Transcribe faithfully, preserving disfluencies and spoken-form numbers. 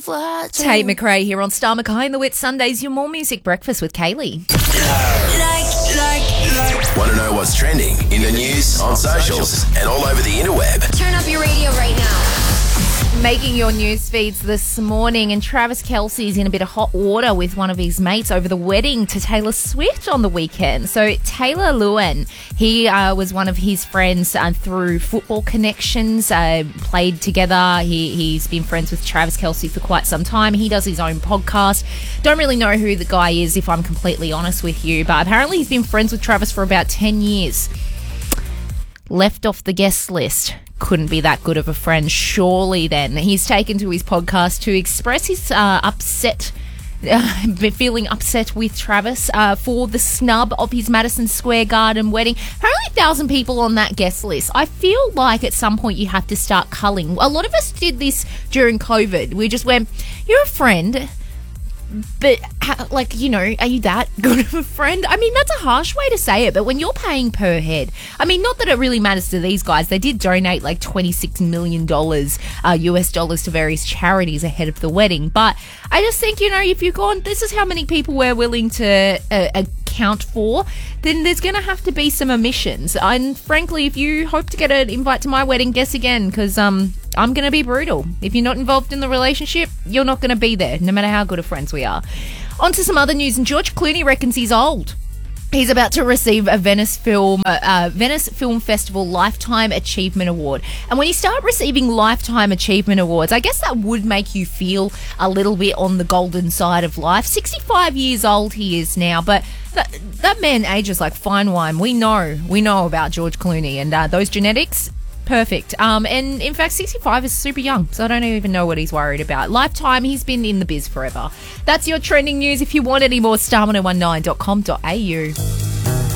fly too. Tate McRae here on Star Mackay and the Wit Sundays, your more music breakfast with Kaylee. Like, like, like. Want to know what's trending in the news, on socials, and all over the interweb? Turn up your radio right now. Making your news feeds this morning, and Travis Kelce's in a bit of hot water with one of his mates over the wedding to Taylor Swift on the weekend. So Taylor Lewin, he uh, was one of his friends uh, through football connections, uh, played together. He, he's been friends with Travis Kelce for quite some time. He does his own podcast. Don't really know who the guy is, if I'm completely honest with you, but apparently he's been friends with Travis for about ten years. Left off the guest list. Couldn't be that good of a friend, surely then. He's taken to his podcast to express his uh, upset, uh, feeling upset with Travis uh, for the snub of his Madison Square Garden wedding. Apparently a thousand people on that guest list. I feel like at some point you have to start culling. A lot of us did this during COVID. We just went, you're a friend, but, like, you know, are you that good of a friend? I mean, that's a harsh way to say it, but when you're paying per head, I mean, not that it really matters to these guys. They did donate like twenty-six million dollars uh, U S dollars to various charities ahead of the wedding. But I just think, you know, if you've gone, this is how many people we're willing to uh, account for, then there's going to have to be some omissions. And frankly, if you hope to get an invite to my wedding, guess again, because um, I'm going to be brutal. If you're not involved in the relationship, you're not going to be there, no matter how good of friends we are. On to some other news, and George Clooney reckons he's old. He's about to receive a Venice Film uh, uh, Venice Film Festival Lifetime Achievement Award. And when you start receiving Lifetime Achievement Awards, I guess that would make you feel a little bit on the golden side of life. sixty-five years old he is now, but that, that man ages like fine wine. We know, we know about George Clooney, and uh, those genetics, perfect. Um, and in fact, sixty-five is super young, so I don't even know what he's worried about. Lifetime, he's been in the biz forever. That's your trending news. If you want any more, star one oh one nine dot com dot a u.